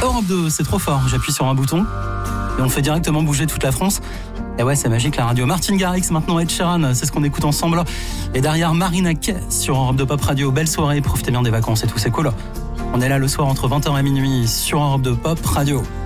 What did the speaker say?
Europe 2, c'est trop fort. J'appuie sur un bouton et on fait directement bouger toute la France. Et ouais, c'est magique la radio. Martin Garrix, maintenant Ed Sheeran, c'est ce qu'on écoute ensemble. Et derrière Marina Kaye sur Europe 2 Pop Radio. Belle soirée, profitez bien des vacances et tout, c'est cool. On est là le soir entre 20h et minuit sur Europe 2 Pop Radio.